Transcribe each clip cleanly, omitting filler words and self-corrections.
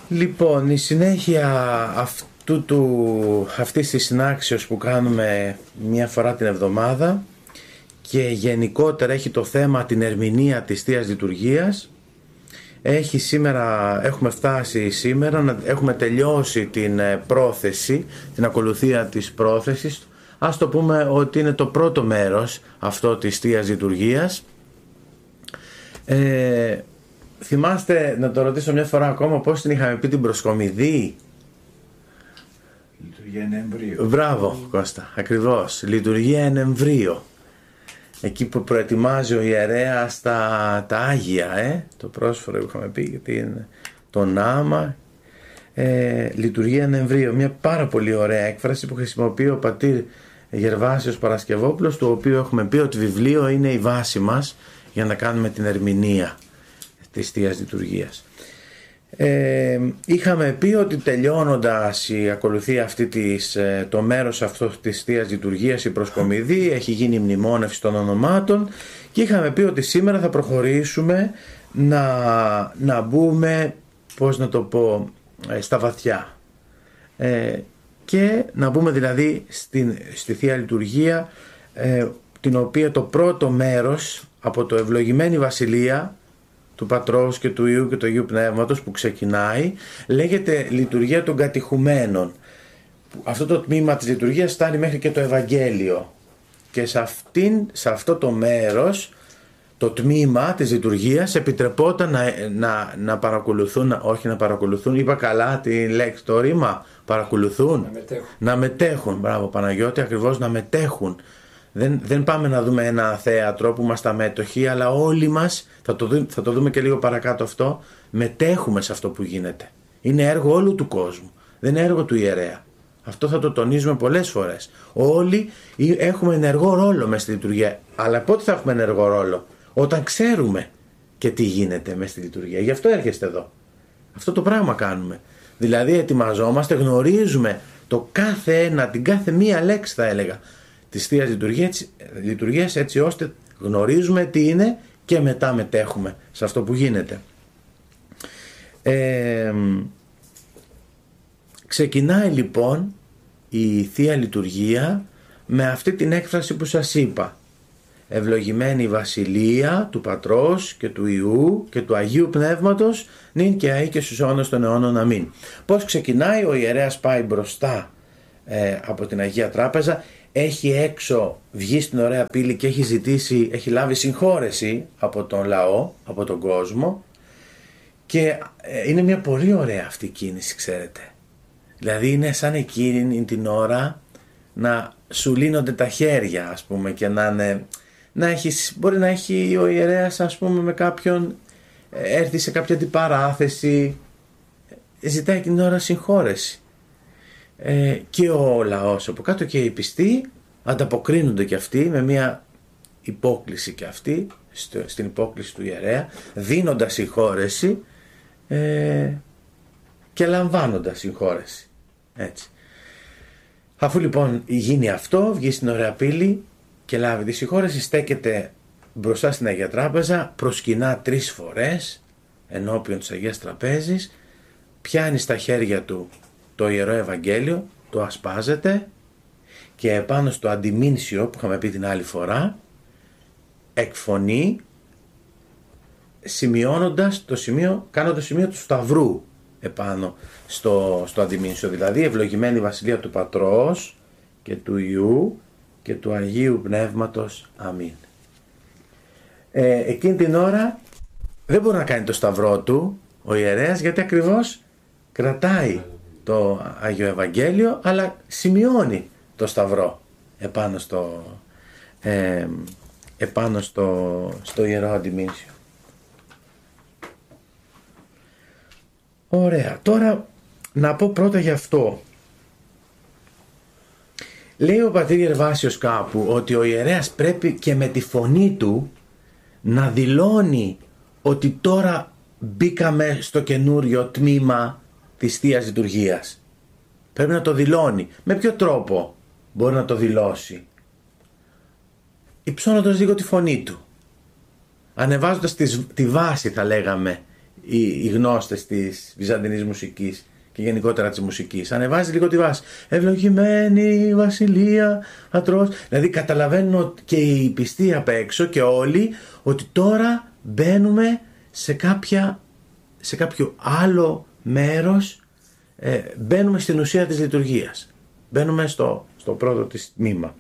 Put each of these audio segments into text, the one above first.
Λοιπόν, η συνέχεια αυτής της συνάξεως που κάνουμε μια φορά την εβδομάδα και γενικότερα έχει το θέμα την ερμηνεία της Θείας Λειτουργίας. Έχουμε φτάσει σήμερα, έχουμε τελειώσει την πρόθεση, την ακολουθία της πρόθεσης. Ας το πούμε ότι είναι το πρώτο μέρος αυτό της Θείας Λειτουργίας. Θυμάστε, να το ρωτήσω μια φορά ακόμα, πώς την είχαμε πει την προσκομιδή? Λειτουργία εν εμβρίο. Μπράβο Κώστα, ακριβώς, λειτουργία εν εμβρίο. Εκεί που προετοιμάζει ο ιερέας τα Άγια, το πρόσφορο που είχαμε πει, γιατί είναι το νάμα, λειτουργία εν εμβρίο. Μια πάρα πολύ ωραία έκφραση που χρησιμοποιεί ο πατήρ Γερβάσιος Παρασκευόπουλος, του οποίου έχουμε πει ότι βιβλίο είναι η βάση μας για να κάνουμε την ερμηνεία της Θείας Λειτουργίας. Είχαμε πει ότι τελειώνοντας η ακολουθία αυτή το μέρος αυτό της Θείας Λειτουργίας, η προσκομιδή, έχει γίνει η μνημόνευση των ονομάτων και είχαμε πει ότι σήμερα θα προχωρήσουμε να μπούμε, πώς να το πω, στα βαθιά, και να μπούμε δηλαδή στη Θεία Λειτουργία, την οποία το πρώτο μέρος από το ευλογημένη Βασιλεία του Πατρός και του Υιού και του Αγίου Πνεύματος που ξεκινάει, λέγεται λειτουργία των κατηχουμένων. Αυτό το τμήμα της λειτουργίας φτάνει μέχρι και το Ευαγγέλιο, και σε αυτό το μέρος, το τμήμα της λειτουργίας, επιτρεπόταν να παρακολουθούν, όχι να παρακολουθούν, είπα καλά τη λέξη, το ρήμα, παρακολουθούν, να μετέχουν. Μπράβο Παναγιώτη, ακριβώς, να μετέχουν. Δεν πάμε να δούμε ένα θέατρο που είμαστε αμέτωχοι, αλλά όλοι μας, θα το δούμε και λίγο παρακάτω αυτό, μετέχουμε σε αυτό που γίνεται. Είναι έργο όλου του κόσμου, δεν είναι έργο του ιερέα. Αυτό θα το τονίζουμε πολλές φορές. Όλοι έχουμε ενεργό ρόλο μέσα στη λειτουργία. Αλλά πότε θα έχουμε ενεργό ρόλο? Όταν ξέρουμε και τι γίνεται μέσα στη λειτουργία. Γι' αυτό έρχεστε εδώ. Αυτό το πράγμα κάνουμε. Δηλαδή ετοιμαζόμαστε, γνωρίζουμε το κάθε ένα, την κάθε μία λέξη θα έλεγα, της Θείας Λειτουργίας, έτσι ώστε γνωρίζουμε τι είναι και μετά μετέχουμε σε αυτό που γίνεται. Ξεκινάει λοιπόν η Θεία Λειτουργία με αυτή την έκφραση που σας είπα. Ευλογημένη η Βασιλεία του Πατρός και του Υιού και του Αγίου Πνεύματος, νυν και αεί και στους αιώνας των αιώνων. Αμήν. Πώς ξεκινάει? Ο ιερέας πάει μπροστά από την Αγία Τράπεζα, έχει έξω βγει στην ωραία πύλη και έχει λάβει συγχώρεση από τον λαό, από τον κόσμο, και είναι μια πολύ ωραία αυτή κίνηση, ξέρετε. Δηλαδή είναι σαν εκείνη την ώρα να σου λύνονται τα χέρια, ας πούμε, και μπορεί να έχει ο ιερέας, ας πούμε, με κάποιον έρθει σε κάποια αντιπαράθεση, ζητάει εκείνη την ώρα συγχώρεση. Και ο λαός από κάτω και οι πιστοί ανταποκρίνονται και αυτοί με μια υπόκληση, και αυτοί στην υπόκληση του ιερέα, δίνοντας συγχώρεση και λαμβάνοντας συγχώρεση. Έτσι. Αφού λοιπόν γίνει αυτό, βγει στην ωραία πύλη και λάβει τη συγχώρεση, στέκεται μπροστά στην Αγία Τράπεζα, προσκυνά 3 φορές ενώπιον της Αγίας Τραπέζης, πιάνει στα χέρια του το Ιερό Ευαγγέλιο, το ασπάζεται και επάνω στο αντιμήνσιο που είχαμε πει την άλλη φορά, εκφωνεί, σημειώνοντας κάνοντας το σημείο του σταυρού επάνω στο αντιμήνσιο, δηλαδή ευλογημένη Βασιλεία του Πατρός και του Υιού και του Αγίου Πνεύματος. Αμήν. Εκείνη την ώρα δεν μπορεί να κάνει το σταυρό του ο ιερέας, γιατί ακριβώς κρατάει το Άγιο Ευαγγέλιο, αλλά σημειώνει το σταυρό επάνω στο Ιερό Αντιμήνσιο. Ωραία. Τώρα να πω πρώτα γι' αυτό. Λέει ο πατήρ Γερβάσιος κάπου ότι ο ιερέας πρέπει και με τη φωνή του να δηλώνει ότι τώρα μπήκαμε στο καινούριο τμήμα της Θείας Λειτουργίας. Πρέπει να το δηλώνει. Με ποιο τρόπο μπορεί να το δηλώσει? Υψώνοντας λίγο τη φωνή του, ανεβάζοντας τη βάση, θα λέγαμε, οι γνώστες της βυζαντινής μουσικής και γενικότερα της μουσικής. Ανεβάζει λίγο τη βάση. Ευλογημένη βασιλεία πατρός. Δηλαδή καταλαβαίνουν και οι πιστοί απ' έξω και όλοι ότι τώρα μπαίνουμε σε κάποιο άλλο μέρος, μπαίνουμε στην ουσία της λειτουργίας. Μπαίνουμε στο πρώτο της τμήμα.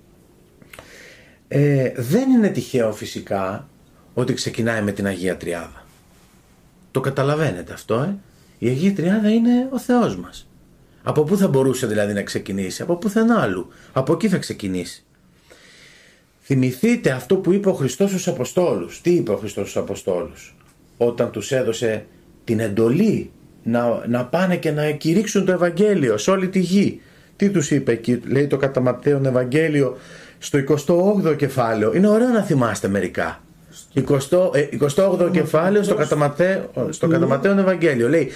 Δεν είναι τυχαίο φυσικά ότι ξεκινάει με την Αγία Τριάδα. Το καταλαβαίνετε αυτό, Η Αγία Τριάδα είναι ο Θεός μας. Από πού θα μπορούσε δηλαδή να ξεκινήσει? Από πουθενά άλλου. Από εκεί θα ξεκινήσει. Θυμηθείτε αυτό που είπε ο Χριστός στους Αποστόλους. Τι είπε ο Χριστός στους Αποστόλους? Όταν τους έδωσε την εντολή να πάνε και να κηρύξουν το Ευαγγέλιο σε όλη τη γη. Τι τους είπε εκεί? Λέει το κατά Ματθαίον Ευαγγέλιο στο 28ο κεφάλαιο. Είναι ωραίο να θυμάστε μερικά. 28ο κεφάλαιο στο κατά Ματθαίον Ευαγγέλιο. Λέει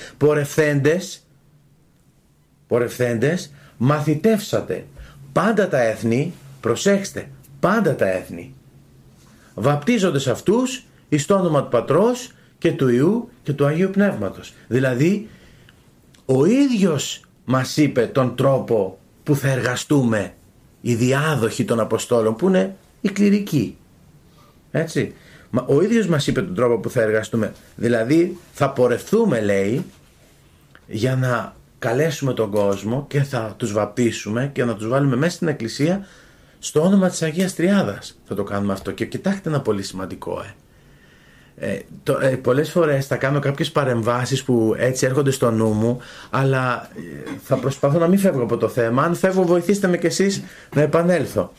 πορευθέντες μαθητεύσατε πάντα τα έθνη, προσέξτε, πάντα τα έθνη, βαπτίζοντες αυτούς εις το όνομα του Πατρός και του Υιού και του Αγίου Πνεύματος. Δηλαδή ο ίδιος μας είπε τον τρόπο που θα εργαστούμε οι διάδοχοι των Αποστόλων, που είναι οι κληρικοί. Έτσι. Ο ίδιος μας είπε τον τρόπο που θα εργαστούμε. Δηλαδή θα πορευθούμε, λέει, για να καλέσουμε τον κόσμο και θα τους βαπτίσουμε και να τους βάλουμε μέσα στην εκκλησία στο όνομα της Αγίας Τριάδας. Θα το κάνουμε αυτό. Και κοιτάξτε ένα πολύ σημαντικό. Πολλές φορές θα κάνω κάποιες παρεμβάσεις που έτσι έρχονται στο νου μου, αλλά θα προσπαθώ να μην φεύγω από το θέμα. Αν φεύγω, βοηθήστε με κι εσείς να επανέλθω.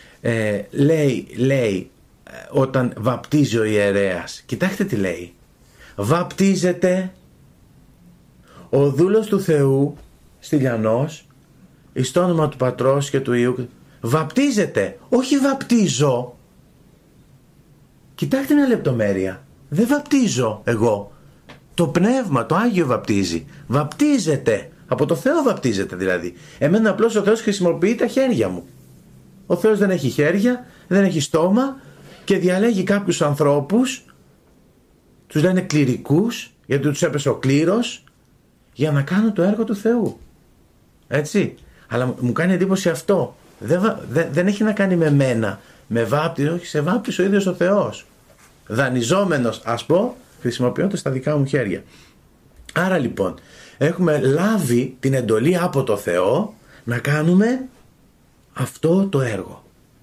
Λέει όταν βαπτίζει ο ιερέας, κοιτάξτε τι λέει: βαπτίζεται ο δούλος του Θεού στυλιανός εις το όνομα του Πατρός και του Υιού. Βαπτίζεται, όχι βαπτίζω. Κοιτάξτε μια λεπτομέρεια. Δεν βαπτίζω εγώ. Το Πνεύμα, το Άγιο βαπτίζει. Βαπτίζεται. Από το Θεό βαπτίζεται δηλαδή. Εμένα απλώς ο Θεός χρησιμοποιεί τα χέρια μου. Ο Θεός δεν έχει χέρια, δεν έχει στόμα και διαλέγει κάποιους ανθρώπους, τους λένε κληρικούς, γιατί τους έπεσε ο κλήρος, για να κάνουν το έργο του Θεού. Έτσι. Αλλά μου κάνει εντύπωση αυτό. Δεν έχει να κάνει με μένα. Με βάπτιζε, όχι, σε βάπτιζε ο ίδιος ο Θεός. Δανειζόμενος, ας πω, χρησιμοποιώντας τα δικά μου χέρια. Άρα λοιπόν, έχουμε λάβει την εντολή από το Θεό να κάνουμε αυτό το έργο.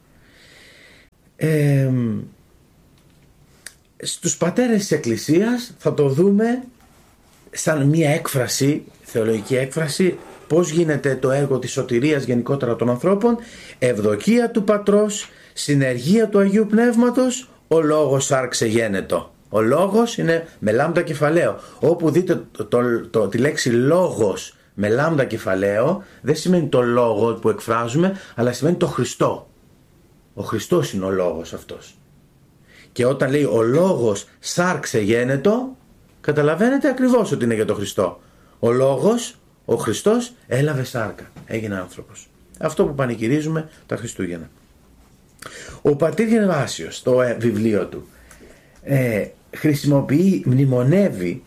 Στους πατέρες της Εκκλησίας θα το δούμε σαν μια έκφραση, θεολογική έκφραση, πώς γίνεται το έργο της σωτηρίας γενικότερα των ανθρώπων. Ευδοκία του Πατρός, συνεργία του Αγίου Πνεύματος, ο λόγος άρξε γένετο. Ο λόγος είναι με λάμδα κεφαλαίο. Όπου δείτε τη λέξη λόγος με λάμδα κεφαλαίο, δεν σημαίνει το λόγο που εκφράζουμε, αλλά σημαίνει το Χριστό. Ο Χριστός είναι ο λόγος αυτός. Και όταν λέει ο λόγος σάρξε γένετο, καταλαβαίνετε ακριβώς ότι είναι για το Χριστό. Ο λόγος, ο Χριστός έλαβε σάρκα, έγινε άνθρωπος. Αυτό που πανηγυρίζουμε τα Χριστούγεννα. Ο πατήρ Γερβάσιος στο βιβλίο του μνημονεύει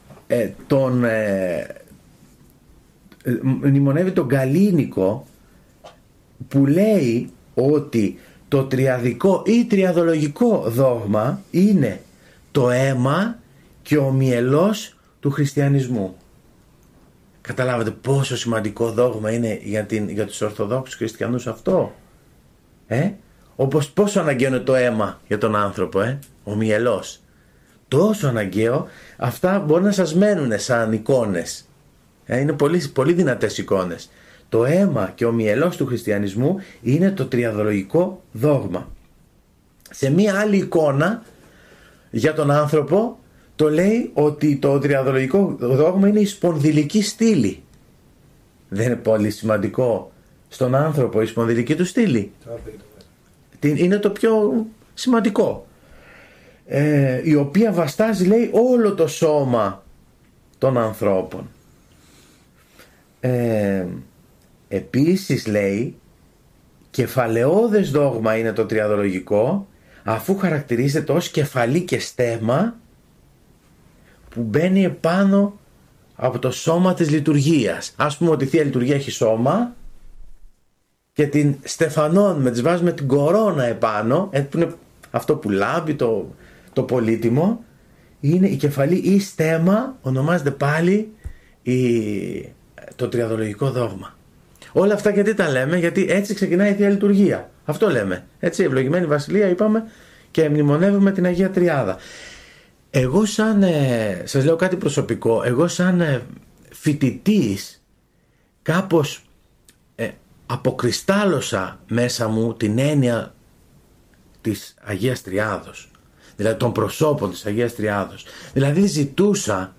τον Καλίνικο, που λέει ότι το τριαδικό ή τριαδολογικό δόγμα είναι το αίμα και ο μυελός του χριστιανισμού. Καταλάβατε πόσο σημαντικό δόγμα είναι για τους Ορθοδόξους χριστιανούς αυτό? Όπως πόσο αναγκαίο είναι το αίμα για τον άνθρωπο, ο μυελός. Τόσο αναγκαίο, αυτά μπορεί να σας μένουν σαν εικόνες. Είναι πολύ, πολύ δυνατές εικόνες. Το αίμα και ο μυελός του χριστιανισμού είναι το τριαδολογικό δόγμα. Σε μία άλλη εικόνα για τον άνθρωπο το λέει ότι το τριαδολογικό δόγμα είναι η σπονδυλική στήλη. Δεν είναι πολύ σημαντικό στον άνθρωπο η σπονδυλική του στήλη? Είναι το πιο σημαντικό. Η οποία βαστάζει, λέει, όλο το σώμα των ανθρώπων. Επίσης, λέει, κεφαλαιώδες δόγμα είναι το τριαδολογικό, αφού χαρακτηρίζεται ως κεφαλή και στέμμα που μπαίνει επάνω από το σώμα της λειτουργίας. Ας πούμε ότι η Θεία Λειτουργία έχει σώμα και την στεφανώνουμε, της βάζουμε την κορώνα επάνω, που είναι αυτό που λάμπει, το πολύτιμο, είναι η κεφαλή ή στέμα, ονομάζεται πάλι το τριαδολογικό δόγμα. Όλα αυτά γιατί τα λέμε? Γιατί έτσι ξεκινάει η Θεία Λειτουργία. Αυτό λέμε. Έτσι, ευλογημένη Βασιλεία είπαμε και μνημονεύουμε την Αγία Τριάδα. Εγώ σας λέω κάτι προσωπικό, εγώ σαν φοιτητής κάπως αποκριστάλλωσα μέσα μου την έννοια της Αγίας Τριάδος, δηλαδή των προσώπων της Αγίας Τριάδος. Δηλαδή ζητούσα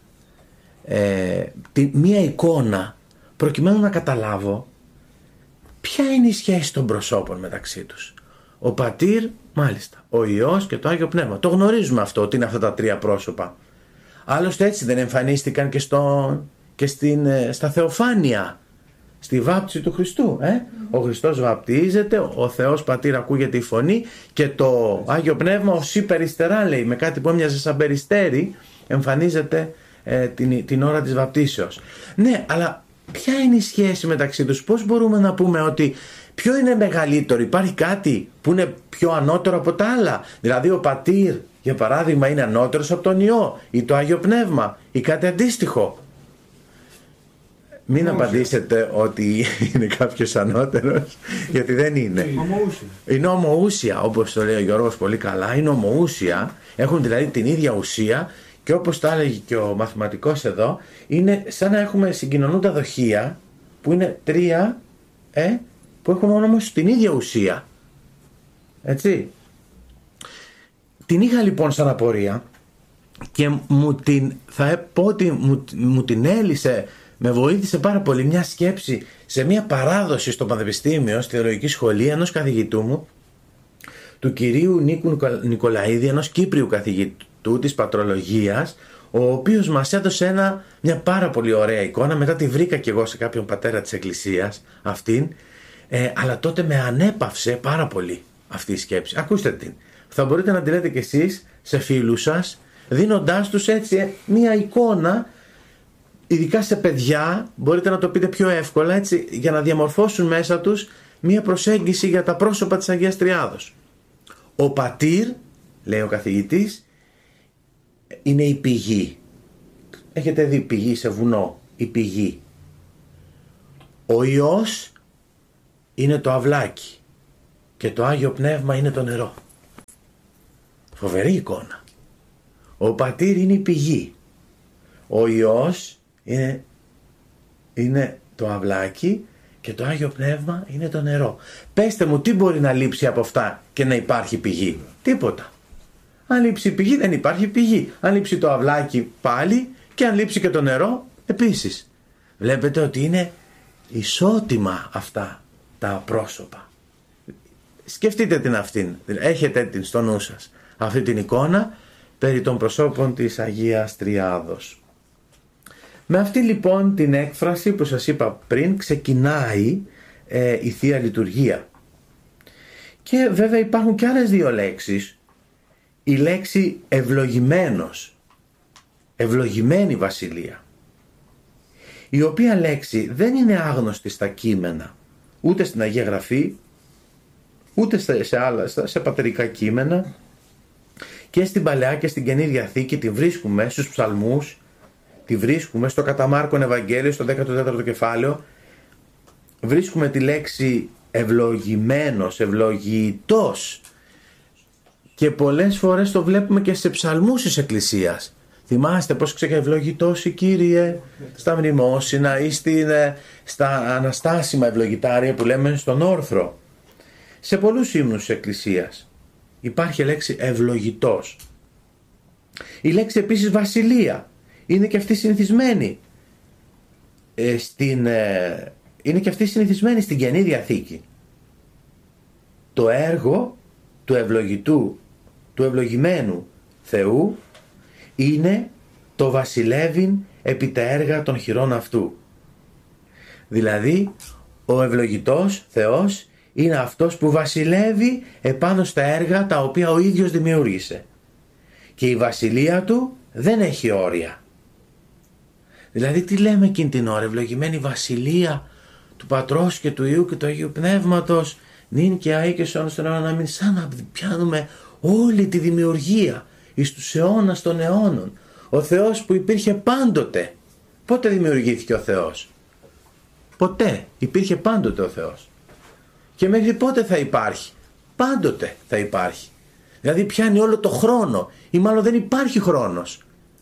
μία εικόνα προκειμένου να καταλάβω ποια είναι η σχέση των προσώπων μεταξύ τους. Ο Πατήρ, μάλιστα, ο Υιός και το Άγιο Πνεύμα. Το γνωρίζουμε αυτό, ότι είναι αυτά τα τρία πρόσωπα. Άλλωστε έτσι δεν εμφανίστηκαν και στα Θεοφάνεια, στη βάπτιση του Χριστού. Ο Χριστός βαπτίζεται, ο Θεός Πατήρ ακούγεται η φωνή και το Άγιο Πνεύμα ως υπεριστερά, λέει, με κάτι που έμοιαζε σαν περιστέρι, εμφανίζεται την ώρα της βαπτίσεως. Ναι, αλλά ποια είναι η σχέση μεταξύ τους? Πώς μπορούμε να πούμε ότι ποιο είναι μεγαλύτερο? Υπάρχει κάτι που είναι πιο ανώτερο από τα άλλα? Δηλαδή ο Πατήρ, για παράδειγμα, είναι ανώτερος από τον Υιό ή το Άγιο Πνεύμα ή κάτι αντίστοιχο? Μην απαντήσετε ότι είναι κάποιος ανώτερος, γιατί δεν είναι. Είναι ομοούσια, όπως το λέει ο Γιώργος πολύ καλά, είναι ομοούσια, έχουν δηλαδή την ίδια ουσία και όπως τα έλεγε και ο μαθηματικός εδώ, είναι σαν να έχουμε συγκοινωνούντα δοχεία που είναι τρία, που έχουν όμως την ίδια ουσία. Έτσι. Την είχα λοιπόν σαν απορία και θα πω ότι μου την έλυσε, με βοήθησε πάρα πολύ μια σκέψη σε μια παράδοση στο Πανεπιστήμιο, στη Θεολογική Σχολή, ενός καθηγητού μου, του κυρίου Νίκου Νικολαίδη, ενός Κύπριου καθηγητού της πατρολογίας, ο οποίος μας έδωσε μια πάρα πολύ ωραία εικόνα. Μετά τη βρήκα κι εγώ σε κάποιον πατέρα της Εκκλησίας αυτήν, αλλά τότε με ανέπαυσε πάρα πολύ αυτή η σκέψη. Ακούστε την. Θα μπορείτε να τη λέτε κι εσείς σε φίλους σας, δίνοντάς τους έτσι μια εικόνα, ειδικά σε παιδιά, μπορείτε να το πείτε πιο εύκολα, έτσι, για να διαμορφώσουν μέσα τους μια προσέγγιση για τα πρόσωπα της Αγίας Τριάδος. Ο Πατήρ, λέει ο καθηγητής, είναι η πηγή. Έχετε δει πηγή σε βουνό, η πηγή. Ο Υιός είναι το αυλάκι και το Άγιο Πνεύμα είναι το νερό. Φοβερή εικόνα. Ο Πατήρ είναι η πηγή. Ο Υιός είναι το αυλάκι και το Άγιο Πνεύμα είναι το νερό. Πέστε μου, τι μπορεί να λείψει από αυτά και να υπάρχει πηγή? Τίποτα. Αν λείψει η πηγή δεν υπάρχει πηγή. Αν λείψει το αυλάκι πάλι, και αν λείψει και το νερό επίσης. Βλέπετε ότι είναι ισότιμα αυτά τα πρόσωπα. Σκεφτείτε την αυτήν, έχετε την στο νου σας, αυτή την εικόνα περί των προσώπων της Αγίας Τριάδος. Με αυτή λοιπόν την έκφραση που σας είπα πριν ξεκινάει η Θεία Λειτουργία. Και βέβαια υπάρχουν και άλλες δύο λέξεις. Η λέξη ευλογημένος, ευλογημένη Βασιλεία, η οποία λέξη δεν είναι άγνωστη στα κείμενα, ούτε στην Αγία Γραφή, ούτε σε πατερικά κείμενα, και στην Παλαιά και στην Καινή Διαθήκη τη βρίσκουμε στους ψαλμούς, τη βρίσκουμε στο κατά Μάρκον Ευαγγέλιο, στο 14ο κεφάλαιο, βρίσκουμε τη λέξη ευλογημένος, ευλογητός, και πολλές φορές το βλέπουμε και σε ψαλμούς της Εκκλησίας. Θυμάστε πως ξεκινάει ευλογητός η Κύριε στα μνημόσυνα ή στα αναστάσιμα ευλογητάρια που λέμε στον όρθρο. Σε πολλούς ύμνους της Εκκλησίας υπάρχει λέξη ευλογητός. Η λέξη επίσης βασιλεία είναι και αυτή συνηθισμένη στην Καινή Διαθήκη. Το έργο του ευλογητού, του ευλογημένου Θεού είναι το βασιλεύειν επί τα έργα των χειρών αυτού. Δηλαδή ο ευλογητός Θεός είναι αυτός που βασιλεύει επάνω στα έργα τα οποία ο ίδιος δημιούργησε. Και η βασιλεία του δεν έχει όρια. Δηλαδή τι λέμε εκείνη την ώρα? Ευλογημένη βασιλεία του Πατρός και του Υιού και του Αγίου Πνεύματος, νυν και αεί και στους αιώνας των αιώνων. Να μην, σαν να πιάνουμε όλη τη δημιουργία εις τους αιώνας των αιώνων. Ο Θεός που υπήρχε πάντοτε. Πότε δημιουργήθηκε ο Θεός? Ποτέ. Υπήρχε πάντοτε ο Θεός. Και μέχρι πότε θα υπάρχει? Πάντοτε θα υπάρχει. Δηλαδή πιάνει όλο το χρόνο, ή μάλλον δεν υπάρχει χρόνος.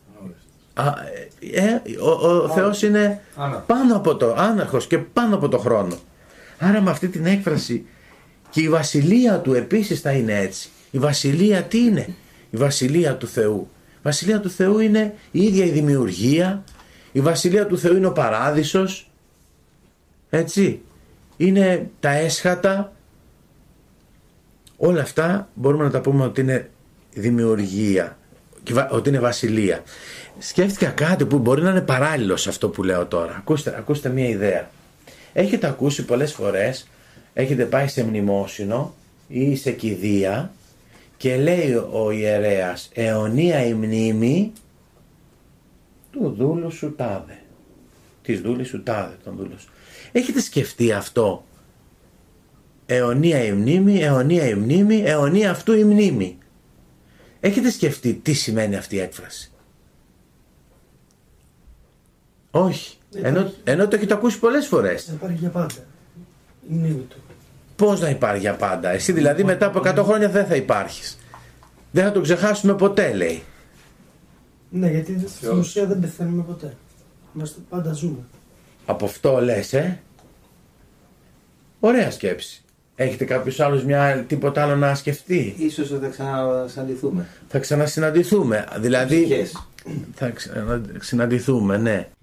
Ο Θεός είναι πάνω από το άναρχος και πάνω από το χρόνο. Άρα με αυτή την έκφραση, και η βασιλεία του επίσης θα είναι έτσι. Η βασιλεία τι είναι? Η βασιλεία του Θεού. Η βασιλεία του Θεού είναι η ίδια η δημιουργία. Η βασιλεία του Θεού είναι ο παράδεισος. Έτσι. Είναι τα έσχατα. Όλα αυτά μπορούμε να τα πούμε ότι είναι δημιουργία, ότι είναι βασιλεία. Σκέφτηκα κάτι που μπορεί να είναι παράλληλο σε αυτό που λέω τώρα. Ακούστε μία ιδέα. Έχετε ακούσει πολλές φορές, έχετε πάει σε μνημόσυνο ή σε κηδεία και λέει ο ιερέας, αιωνία η μνήμη του δούλου σου τάδε, της δούλης σου τάδε, τον δούλο σου. Έχετε σκεφτεί αυτό? Αιωνία η μνήμη, αιωνία η μνήμη, αιωνία αυτού η μνήμη. Έχετε σκεφτεί τι σημαίνει αυτή η έκφραση? Όχι. Ενώ το έχετε ακούσει πολλές φορές. Να υπάρχει για πάντα η μνήμη του. Πώς να υπάρχει για πάντα? Εσύ δηλαδή μετά από 100 χρόνια δεν θα υπάρχεις. Δεν θα το ξεχάσουμε ποτέ, λέει. Ναι, γιατί στην ουσία δεν πεθαίνουμε ποτέ. Είμαστε πάντα ζούμε. Από αυτό λες, Ωραία σκέψη. Έχετε κάποιος άλλος τίποτα άλλο να σκεφτεί? Ίσως θα ξανασυναντηθούμε. Θα ξανασυναντηθούμε. Δηλαδή Ψυχές. θα συναντηθούμε, ναι.